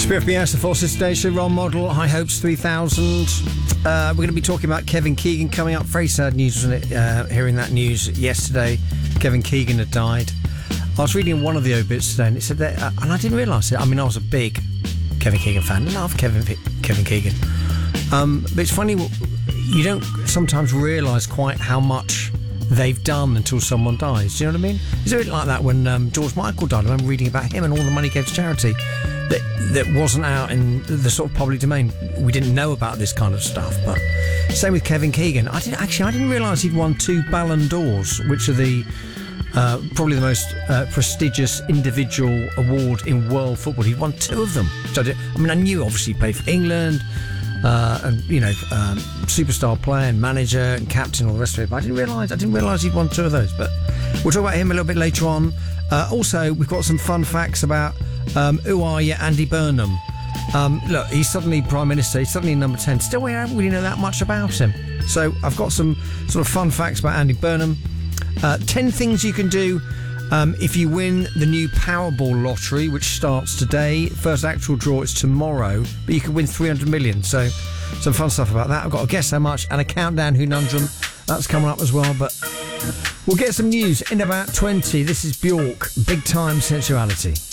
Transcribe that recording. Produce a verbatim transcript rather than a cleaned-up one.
Spirit Beyond the Forces today, so role model, High Hopes three thousand. Uh, we're going to be talking about Kevin Keegan coming up. Very sad news, wasn't it? Uh, hearing that news yesterday. Kevin Keegan had died. I was reading one of the obits today and it said that, uh, and I didn't realise it. I mean, I was a big Kevin Keegan fan. Love Kevin Kevin Keegan. Um, but it's funny, you don't sometimes realise quite how much they've done until someone dies. Do you know what I mean? It's a bit like that when um, George Michael died. I remember reading about him and all the money he gave to charity that that wasn't out in the sort of public domain. We didn't know about this kind of stuff. But same with Kevin Keegan. I didn't actually. I didn't realise he'd won two Ballon d'Ors, which are the uh, probably the most uh, prestigious individual award in world football. He'd won two of them. So I, did, I mean, I knew obviously he played for England. Uh, and you know, um, superstar player and manager and captain, all the rest of it. But I didn't realise. I didn't realise he'd won two of those. But we'll talk about him a little bit later on. Uh, also, we've got some fun facts about um, who are you, Andy Burnham. Um, look, he's suddenly Prime Minister. He's suddenly number ten. Still, we don't really know that much about him. So I've got some sort of fun facts about Andy Burnham. Uh, ten things you can do um, if you win the new Powerball lottery, which starts today. First actual draw is tomorrow, but you can win three hundred million. So some fun stuff about that. I've got to guess how much and a countdown conundrum. That's coming up as well. But we'll get some news in about twenty. This is Bjork, Big Time Sensuality.